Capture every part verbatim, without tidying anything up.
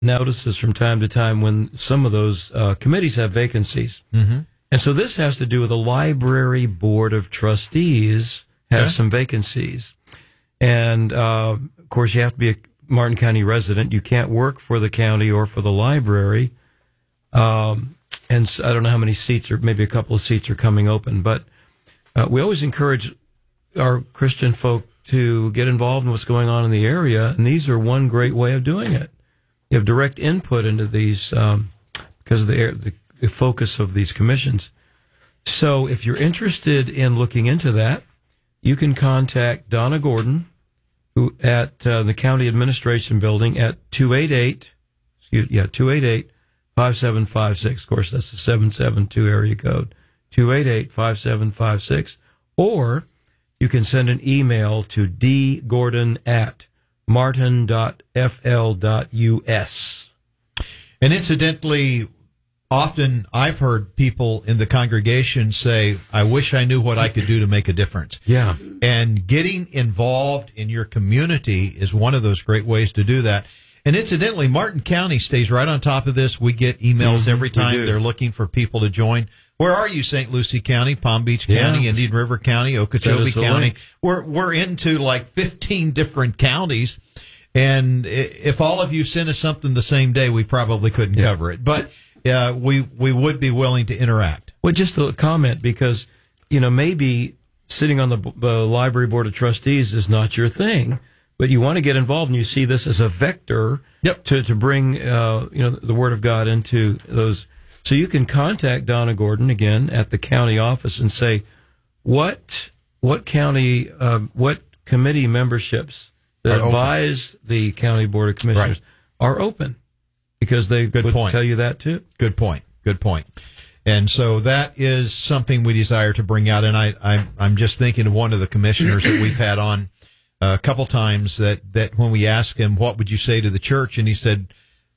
notices from time to time when some of those uh, committees have vacancies. Mm-hmm. And so this has to do with the library board of trustees has Okay. some vacancies. And, uh, of course, you have to be a Martin County resident. You can't work for the county or for the library. Um, and so I don't know how many seats, or maybe a couple of seats are coming open. But uh, we always encourage our Christian folk to get involved in what's going on in the area. And these are one great way of doing it. You have direct input into these um, because of the, the focus of these commissions. So if you're interested in looking into that, you can contact Donna Gordon who at uh, the County Administration Building at two eight eight, excuse, yeah, two eight eight, five seven five six. Of course, that's the seven seven two area code, two eight eight, five seven five six. Or you can send an email to dgordon at martin dot f l dot u s. And incidentally, often I've heard people in the congregation say, I wish I knew what I could do to make a difference. Yeah. And getting involved in your community is one of those great ways to do that. And incidentally, Martin County stays right on top of this. We get emails Mm-hmm, every time they're looking for people to join. Where are you, Saint Lucie County, Palm Beach County, Yeah. Indian River County, Okeechobee Send us a County? link. We're we're into like fifteen different counties. And i- if all of you sent us something the same day, we probably couldn't Yeah. cover it. But uh, we we would be willing to interact. Well, just a comment, because, you know, maybe sitting on the uh, library board of trustees is not your thing, but you want to get involved and you see this as a vector Yep. to, to bring, uh, you know, the Word of God into those. So you can contact Donna Gordon again at the county office and say, what, what county, uh, what committee memberships that Are open. advise the county board of commissioners Right. are open, because they Good would point. tell you that too. Good point. Good point. And so that is something we desire to bring out. And I, I'm, I'm just thinking of one of the commissioners that we've had on uh, a couple times that, that when we asked him, what would you say to the church? And he said,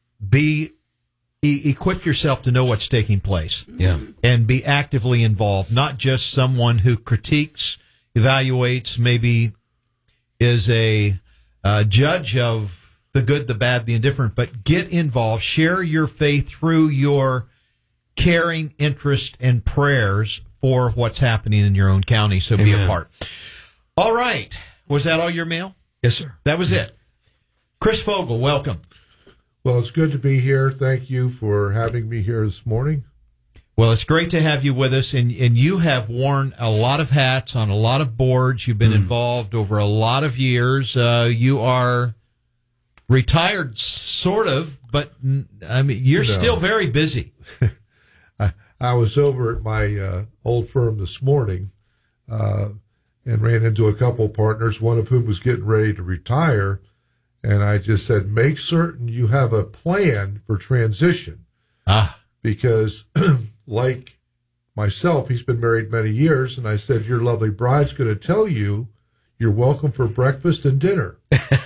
be, e- equip yourself to know what's taking place. Yeah. And be actively involved, not just someone who critiques, evaluates, maybe is a uh, judge of the good, the bad, the indifferent, but get involved, share your faith through your caring interest and prayers for what's happening in your own county. So be a Amen. part. All right. Was that all your mail? Yes, sir. That was it. Chris Fogel, welcome. Well, it's good to be here. Thank you for having me here this morning. Well, it's great to have you with us, and, and you have worn a lot of hats on a lot of boards. You've been Mm. involved over a lot of years. Uh, you are retired, sort of, but mm, I mean, you're No. still very busy. I, I was over at my uh, old firm this morning uh, and ran into a couple partners, one of whom was getting ready to retire. And I just said, make certain you have a plan for transition. Ah, Because like myself, he's been married many years. And I said, your lovely bride's going to tell you you're welcome for breakfast and dinner.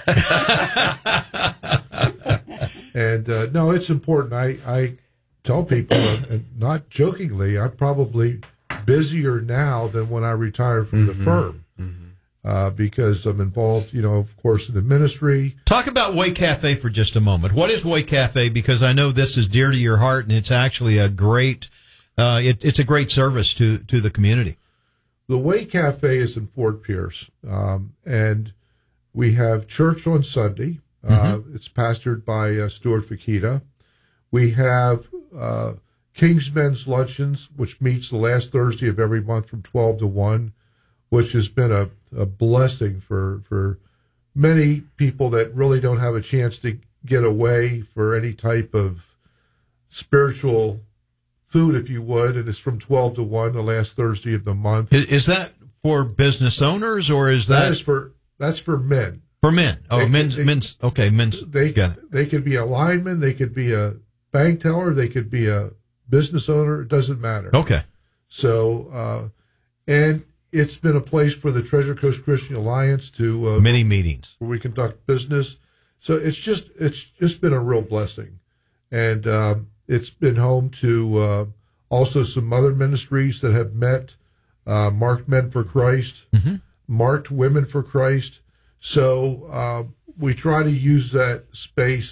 And uh, no, it's important. I, I tell people, and and not jokingly, I'm probably busier now than when I retired from the firm uh, because I'm involved, you know, of course, in the ministry. talk about Way Cafe for just a moment. What is Way Cafe? Because I know this is dear to your heart, and it's actually a great, uh, it, it's a great service to to the community. The Way Cafe is in Fort Pierce, um, and we have church on Sunday. Uh, it's pastored by uh, Stuart Fakita. We have uh, King's Men's Luncheons, which meets the last Thursday of every month from twelve to one, which has been a, a blessing for, for many people that really don't have a chance to get away for any type of spiritual food, if you would. And it's from twelve to one, the last Thursday of the month. Is, is that for business owners, or is that, That is for that's for men. for men? Oh, They- men's, they- men's, okay, men's. They got it. they could be a lineman, they could be a bank teller, they could be a business owner. It doesn't matter. Okay. So, uh, and it's been a place for the Treasure Coast Christian Alliance to uh, Many meetings. where we conduct business. So it's just it's just been a real blessing, and um, it's been home to uh, also some other ministries that have met, uh, marked men for Christ, Mm-hmm. marked women for Christ. So uh, we try to use that space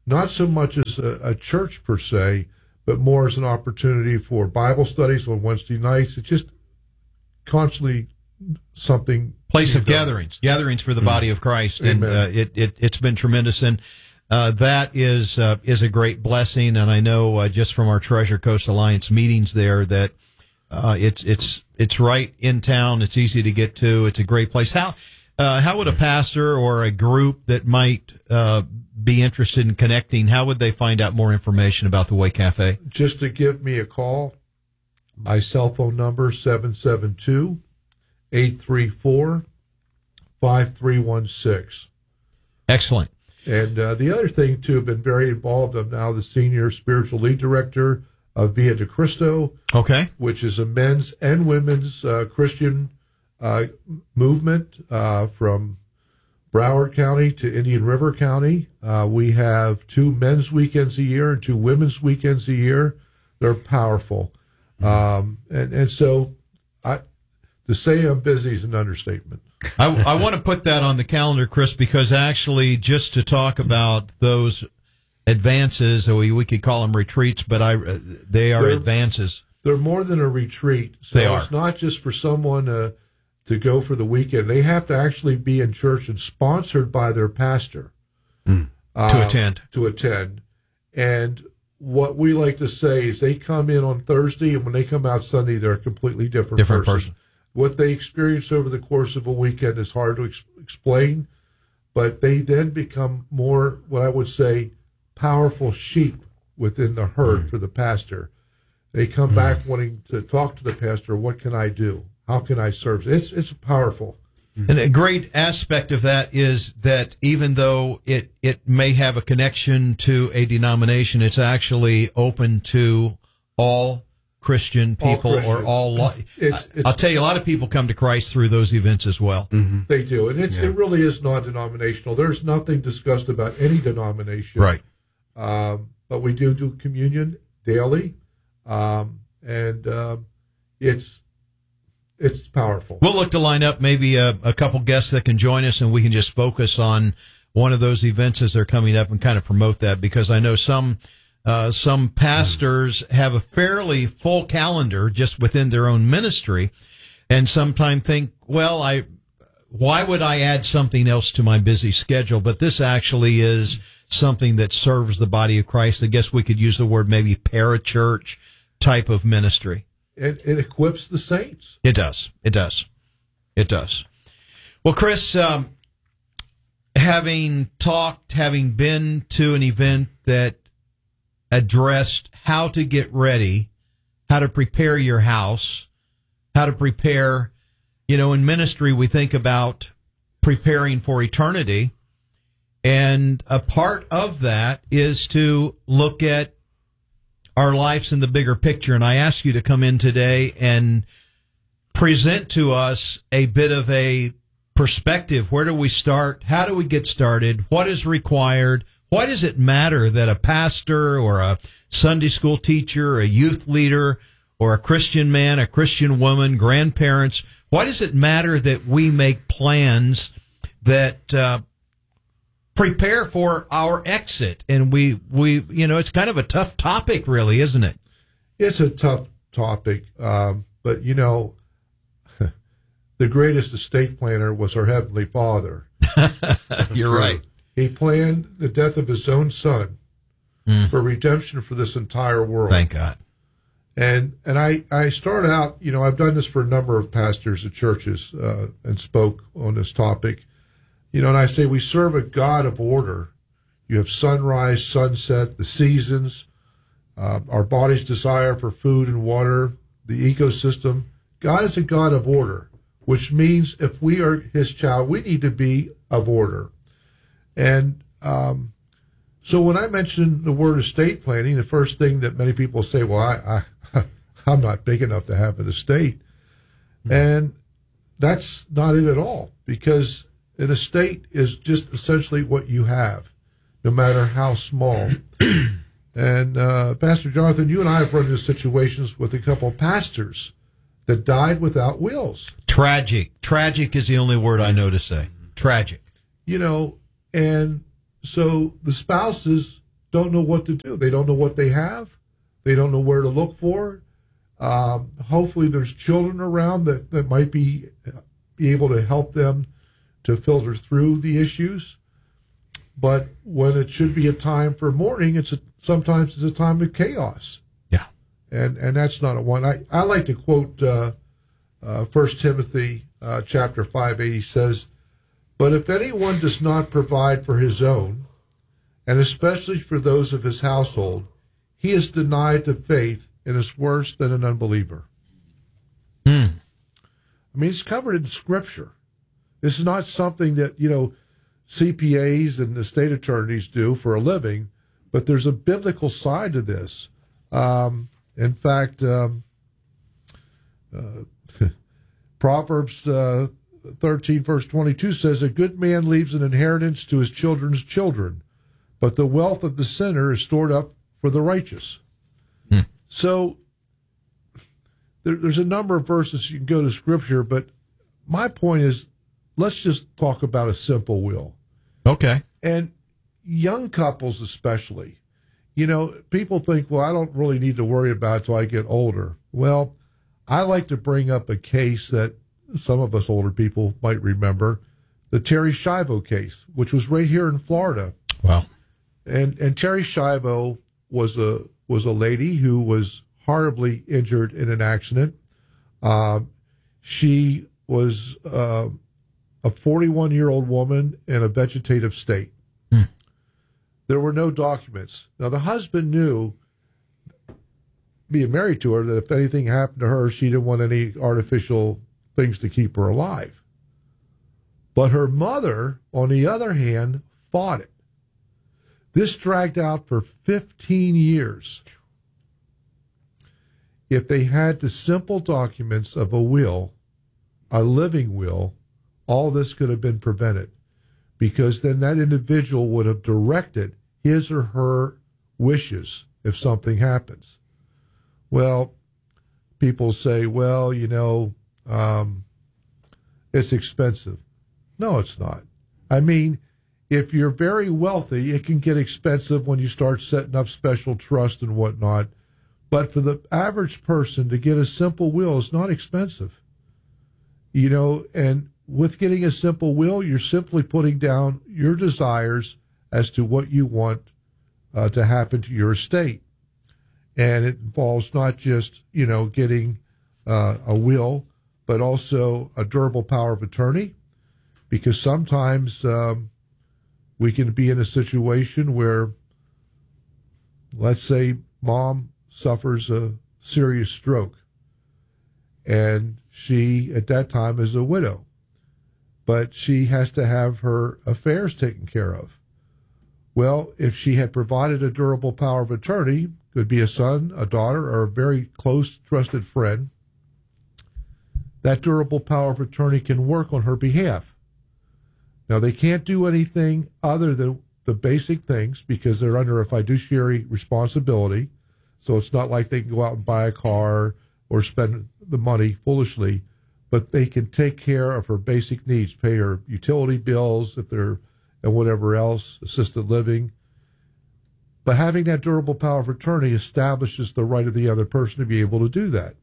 not so much as a, a church per se, but more as an opportunity for Bible studies on Wednesday nights. It's just constantly something. Place of gatherings, gatherings for the mm. body of Christ. And uh, it, it, it's been tremendous. And uh, that is uh, is a great blessing. And I know uh, just from our Treasure Coast Alliance meetings there that uh, it's it's it's right in town. It's easy to get to. It's a great place. How uh, how would a pastor or a group that might uh, be interested in connecting, how would they find out more information about the Way Cafe? Just to give me a call. My cell phone number, seven seven two, eight three four, five three one six. Excellent. And uh, the other thing, too, I've been very involved. I'm now the senior spiritual lead director of Via de Cristo, okay, which is a men's and women's uh, Christian uh, movement uh, from Broward County to Indian River County. Uh, we have two men's weekends a year and two women's weekends a year. They're powerful. Mm-hmm. Um, and, and so I, to say I'm busy is an understatement. I, I want to put that on the calendar, Chris, because actually just to talk about those advances, we, we could call them retreats, but I they are they're, advances. They're more than a retreat. So they are. It's not just for someone uh, to go for the weekend. They have to actually be in church and sponsored by their pastor. Mm. Uh, to attend. To attend. And what we like to say is they come in on Thursday, and when they come out Sunday, they're a completely different, different person. person. What they experience over the course of a weekend is hard to ex- explain, but they then become more, what I would say, powerful sheep within the herd mm. for the pastor. They come mm. back wanting to talk to the pastor. What can I do? How can I serve? It's it's powerful. And a great aspect of that is that even though it, it may have a connection to a denomination, it's actually open to all Christian people all or all. Lo- it's, it's, I'll tell you, a lot of people come to Christ through those events as well. Mm-hmm. They do, and it's, yeah. it really is non-denominational. There's nothing discussed about any denomination, right? Um, but we do do communion daily, um, and um, it's. It's powerful. We'll look to line up maybe a, a couple guests that can join us, and we can just focus on one of those events as they're coming up and kind of promote that, because I know some uh, some pastors have a fairly full calendar just within their own ministry, and sometimes think, well, I why would I add something else to my busy schedule? But this actually is something that serves the body of Christ. I guess we could use the word maybe parachurch type of ministry. It, it equips the saints. It does. It does. It does. Well, Chris, um, having talked, having been to an event that addressed how to get ready, how to prepare your house, how to prepare, you know, in ministry, we think about preparing for eternity. And a part of that is to look at our lives in the bigger picture. And I ask you to come in today and present to us a bit of a perspective. Where do we start? How do we get started? What is required? Why does it matter that a pastor or a Sunday school teacher, a youth leader, or a Christian man, a Christian woman, grandparents, why does it matter that we make plans that uh, prepare for our exit? And we, we, you know, it's kind of a tough topic, really, isn't it? It's a tough topic. Um, but, you know, the greatest estate planner was our Heavenly Father. You're right. He planned the death of his own son mm. for redemption for this entire world. Thank God. And and I, I start out, you know, I've done this for a number of pastors at churches uh, and spoke on this topic. You know, and I say we serve a God of order. You have sunrise, sunset, the seasons, uh, our body's desire for food and water, the ecosystem. God is a God of order, which means if we are his child, we need to be of order. And um, so when I mention the word estate planning, the first thing that many people say, well, I, I, I'm not big enough to have an estate. Mm-hmm. And that's not it at all, because an estate is just essentially what you have, no matter how small. And uh, Pastor Jonathan, you and I have run into situations with a couple of pastors that died without wills. Tragic. Tragic is the only word I know to say. Tragic. You know, and so the spouses don't know what to do. They don't know what they have. They don't know where to look for. Um, hopefully there's children around that, that might be, be able to help them to filter through the issues. But when it should be a time for mourning, it's a, sometimes it's a time of chaos. Yeah. And and that's not a one. I, I like to quote uh, uh, First Timothy uh, chapter five, eight. He says, "But if anyone does not provide for his own, and especially for those of his household, he is denied the faith and is worse than an unbeliever." Hmm. I mean, it's covered in Scripture. This is not something that, you know, C P As and the state attorneys do for a living, but there's a biblical side to this. Um, in fact, um, uh, Proverbs uh, thirteen, verse twenty-two says, "A good man leaves an inheritance to his children's children, but the wealth of the sinner is stored up for the righteous." Hmm. So there, there's a number of verses you can go to Scripture, but my point is, let's just talk about a simple will. Okay. And young couples especially, you know, people think, well, I don't really need to worry about it till I get older. Well, I like to bring up a case that some of us older people might remember, the Terry Schiavo case, which was right here in Florida. Wow. And and Terry Schiavo was a was a lady who was horribly injured in an accident. Um, she was uh, a forty-one-year-old woman in a vegetative state. Hmm. There were no documents. Now, the husband knew, being married to her, that if anything happened to her, she didn't want any artificial things to keep her alive. But her mother, on the other hand, fought it. This dragged out for fifteen years. If they had the simple documents of a will, a living will, all this could have been prevented, because then that individual would have directed his or her wishes if something happens. Well, people say, well, you know, um, it's expensive. No, it's not. I mean, if you're very wealthy, it can get expensive when you start setting up special trust and whatnot. But for the average person to get a simple will is not expensive. You know, and with getting a simple will, you're simply putting down your desires as to what you want uh, to happen to your estate. And it involves not just, you know, getting uh, a will, but also a durable power of attorney, because sometimes um, we can be in a situation where, let's say, mom suffers a serious stroke, and she, at that time, is a widow, but she has to have her affairs taken care of. Well, if she had provided a durable power of attorney, could be a son, a daughter, or a very close, trusted friend, that durable power of attorney can work on her behalf. Now, they can't do anything other than the basic things because they're under a fiduciary responsibility. So it's not like they can go out and buy a car or spend the money foolishly, but they can take care of her basic needs, pay her utility bills if they're, and whatever else, assisted living. But having that durable power of attorney establishes the right of the other person to be able to do that.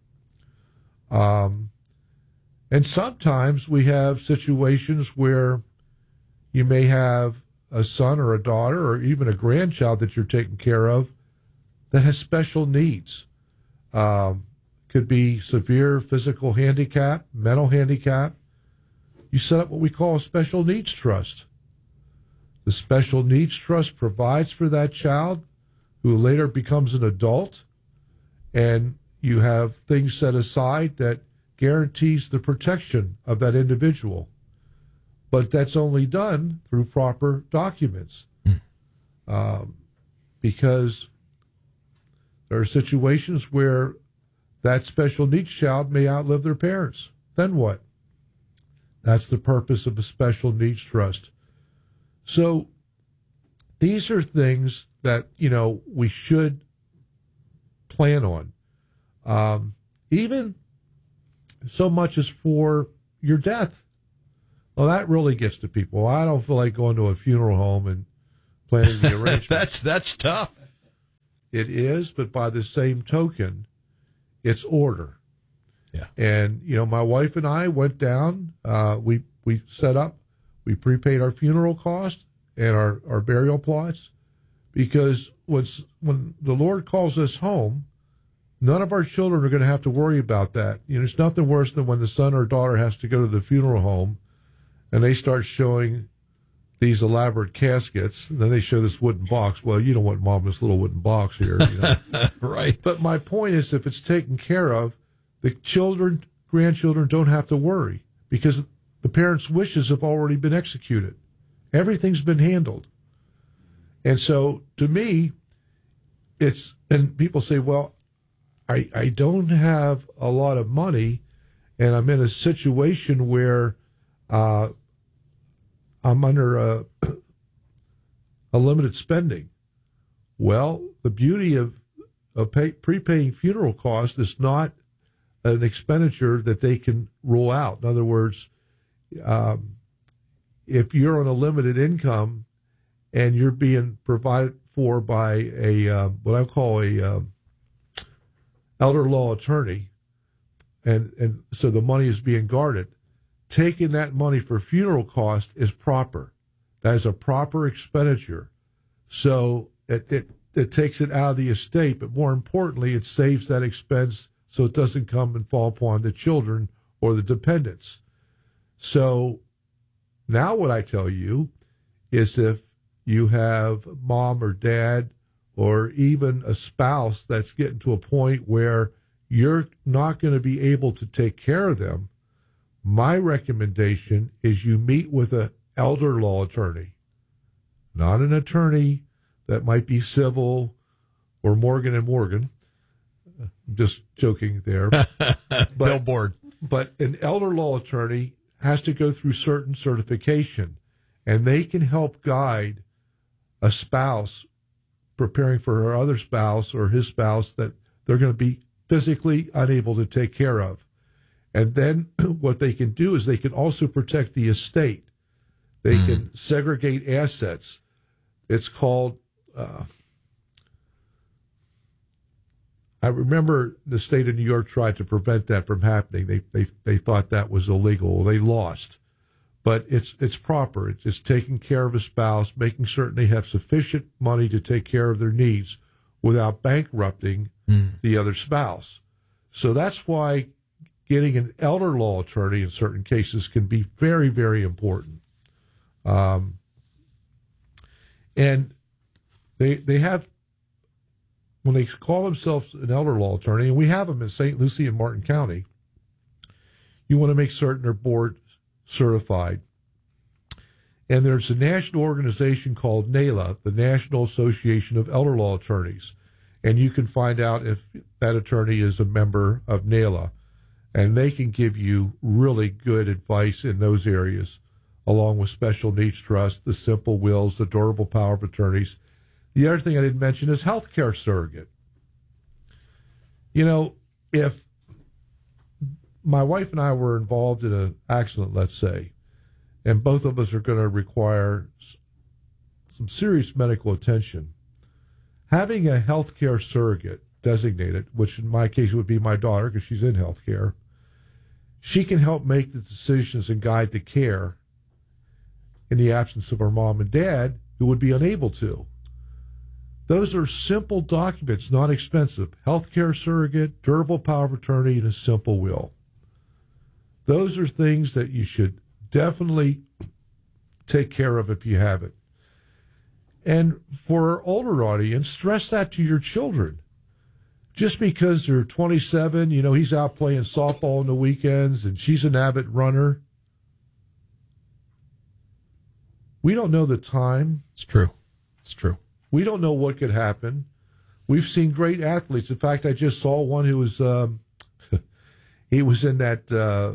Um, and sometimes we have situations where you may have a son or a daughter or even a grandchild that you're taking care of that has special needs. Um, could be severe physical handicap, mental handicap. You set up what we call a special needs trust. The special needs trust provides for that child who later becomes an adult, and you have things set aside that guarantees the protection of that individual. But that's only done through proper documents. Mm. Um, because there are situations where that special needs child may outlive their parents. Then what? That's the purpose of a special needs trust. So these are things that, you know, we should plan on. Um, even so much as for your death. Well, that really gets to people. I don't feel like going to a funeral home and planning the arrangement. that's that's tough. It is, but by the same token, it's order. Yeah. And, you know, my wife and I went down, uh, we, we set up, we prepaid our funeral cost and our, our burial plots, because when, when the Lord calls us home, none of our children are going to have to worry about that. You know, it's nothing worse than when the son or daughter has to go to the funeral home and they start showing these elaborate caskets, and then they show this wooden box. Well, you don't want mom this little wooden box here. You know? Right. But my point is, if it's taken care of, the children, grandchildren don't have to worry, because the parents' wishes have already been executed. Everything's been handled. And so to me, it's, and people say, well, I, I don't have a lot of money, and I'm in a situation where uh, I'm under a, a limited spending. Well, the beauty of, of pay, prepaying funeral costs is not an expenditure that they can rule out. In other words, um, if you're on a limited income and you're being provided for by a uh, what I call a um, elder law attorney, and and so the money is being guarded, taking that money for funeral cost is proper. That is a proper expenditure. So it, it, it takes it out of the estate, but more importantly, it saves that expense so it doesn't come and fall upon the children or the dependents. So now what I tell you is, if you have mom or dad or even a spouse that's getting to a point where you're not going to be able to take care of them, my recommendation is you meet with an elder law attorney, not an attorney that might be civil or Morgan and Morgan. I'm just joking there. But, Billboard. But an elder law attorney has to go through certain certification, and they can help guide a spouse preparing for her other spouse or his spouse that they're going to be physically unable to take care of. And then what they can do is they can also protect the estate. They mm. can segregate assets. It's called, uh, I remember the state of New York tried to prevent that from happening. They they they thought that was illegal. They lost. But it's it's proper. It's just taking care of a spouse, making certain they have sufficient money to take care of their needs without bankrupting mm. the other spouse. So that's why getting an elder law attorney in certain cases can be very, very important. Um, and they they have, when they call themselves an elder law attorney, and we have them in Saint Lucie and Martin County, you want to make certain they're board certified. And there's a national organization called NALA, the National Association of Elder Law Attorneys. And you can find out if that attorney is a member of NALA. And they can give you really good advice in those areas, along with special needs trust, the simple wills, the durable power of attorneys. The other thing I didn't mention is healthcare surrogate. You know, if my wife and I were involved in an accident, let's say, and both of us are going to require some serious medical attention, having a healthcare surrogate designated, which in my case would be my daughter because she's in healthcare, she can help make the decisions and guide the care in the absence of our mom and dad, who would be unable to. Those are simple documents, not expensive. Healthcare surrogate, durable power of attorney, and a simple will. Those are things that you should definitely take care of if you have it. And for our older audience, stress that to your children. Just because they're twenty-seven, you know, he's out playing softball on the weekends and she's an avid runner. We don't know the time. It's true. It's true. We don't know what could happen. We've seen great athletes. In fact, I just saw one who was, um, he was in that, uh,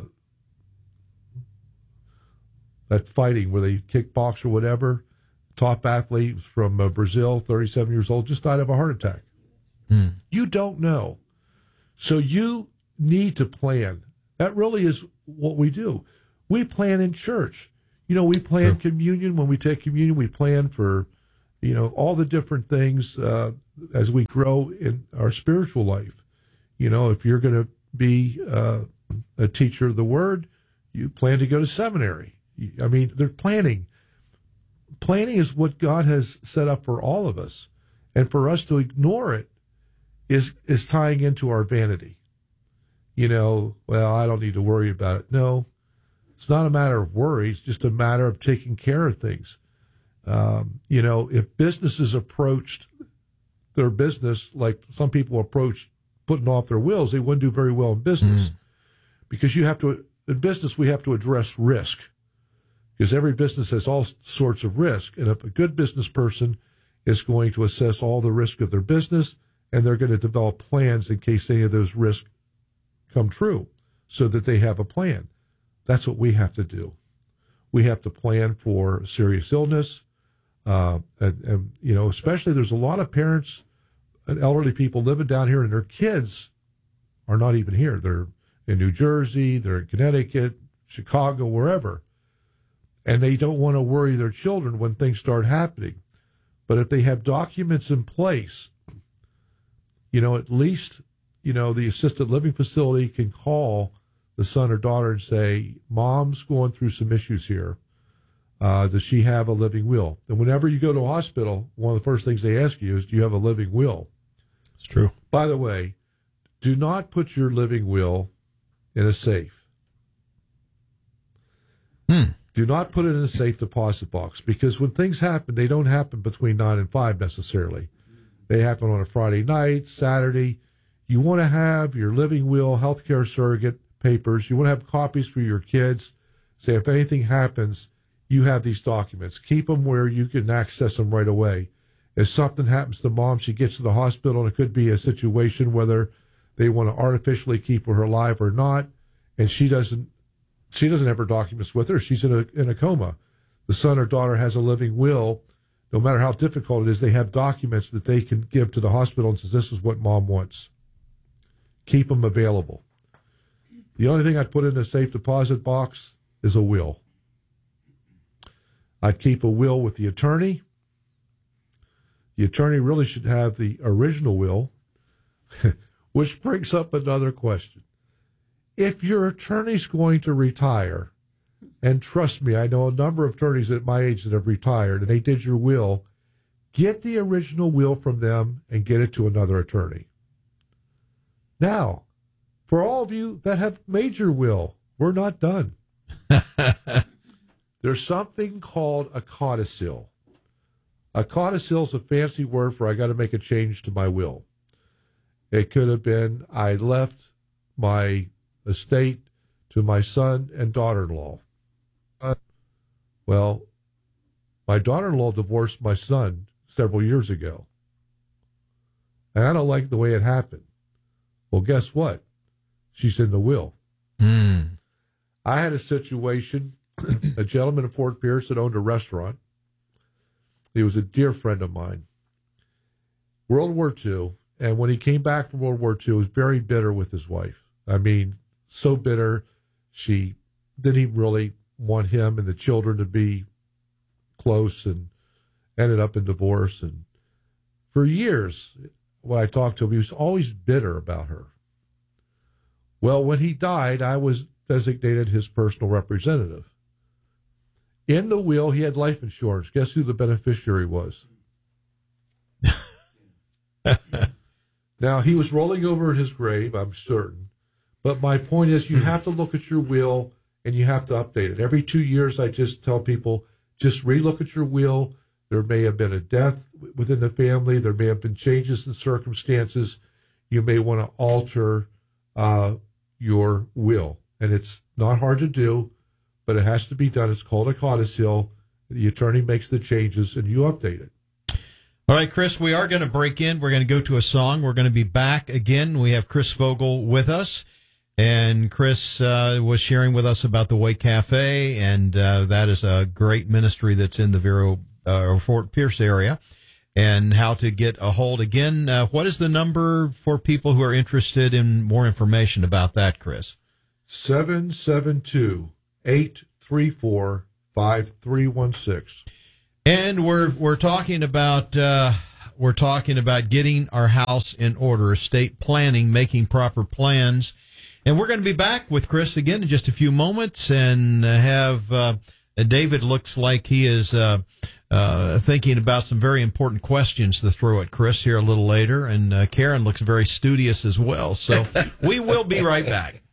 that fighting where they kickbox or whatever. Top athlete from uh, Brazil, thirty-seven years old, just died of a heart attack. Hmm. You don't know. So you need to plan. That really is what we do. We plan in church. You know, we plan True. communion. When we take communion, we plan for you know, all the different things uh, as we grow in our spiritual life. You know, if you're going to be uh, a teacher of the Word, you plan to go to seminary. I mean, they're planning. Planning is what God has set up for all of us. And for us to ignore it is is tying into our vanity. You know, well, I don't need to worry about it. No, it's not a matter of worry. It's just a matter of taking care of things. Um, you know, if businesses approached their business like some people approach putting off their wills, they wouldn't do very well in business. Mm. Because you have to, in business, we have to address risk. Because every business has all sorts of risk. And if a good business person is going to assess all the risk of their business, and they're going to develop plans in case any of those risks come true so that they have a plan. That's what we have to do. We have to plan for serious illness. Uh, and, and, you know, especially there's a lot of parents and elderly people living down here, and their kids are not even here. They're in New Jersey, they're in Connecticut, Chicago, wherever. And they don't want to worry their children when things start happening. But if they have documents in place, you know, at least, you know, the assisted living facility can call the son or daughter and say, Mom's going through some issues here. Uh, does she have a living will? And whenever you go to a hospital, one of the first things they ask you is, do you have a living will? It's true. By the way, do not put your living will in a safe. Hmm. Do not put it in a safe deposit box, because when things happen, they don't happen between nine and five necessarily. They happen on a Friday night, Saturday. You want to have your living will, healthcare surrogate papers. You want to have copies for your kids. Say, if anything happens, you have these documents. Keep them where you can access them right away. If something happens to Mom, she gets to the hospital, and it could be a situation whether they want to artificially keep her alive or not, and she doesn't she doesn't have her documents with her. She's in a in a coma. The son or daughter has a living will. No matter how difficult it is, they have documents that they can give to the hospital and says, this is what Mom wants. Keep them available. The only thing I'd put in a safe deposit box is a will. I'd keep a will with the attorney. The attorney really should have the original will, which brings up another question. If your attorney's going to retire, and trust me, I know a number of attorneys at my age that have retired, and they did your will, get the original will from them and get it to another attorney. Now, for all of you that have made your will, we're not done. There's something called a codicil. A codicil is a fancy word for I got to make a change to my will. It could have been I left my estate to my son and daughter-in-law. Uh, well, my daughter-in-law divorced my son several years ago. And I don't like the way it happened. Well, guess what? She's in the will. Mm. I had a situation, a gentleman in Fort Pierce that owned a restaurant. He was a dear friend of mine. World War Two, and when he came back from World War Two, he was very bitter with his wife. I mean, so bitter, she didn't even really want him and the children to be close, and ended up in divorce. And for years, when I talked to him, he was always bitter about her. Well, when he died, I was designated his personal representative. In the will, he had life insurance. Guess who the beneficiary was? Now, he was rolling over in his grave, I'm certain. But my point is, you have to look at your will and you have to update it. Every two years, I just tell people, just relook at your will. There may have been a death within the family. There may have been changes in circumstances. You may want to alter uh, your will. And it's not hard to do, but it has to be done. It's called a codicil. The attorney makes the changes and you update it. All right, Chris, we are going to break in. We're going to go to a song. We're going to be back again. We have Chris Vogel with us. And Chris uh, was sharing with us about the Way Cafe, and uh, that is a great ministry that's in the Vero uh, or Fort Pierce area, and how to get a hold. Again, uh, what is the number for people who are interested in more information about that, Chris? seven seven two, eight three four, five three one six. And we're we're talking about uh, we're talking about getting our house in order, estate planning, making proper plans. And we're going to be back with Chris again in just a few moments, and uh, have uh, David looks like he is uh, uh, thinking about some very important questions to throw at Chris here a little later, and uh, Karen looks very studious as well. So we will be right back.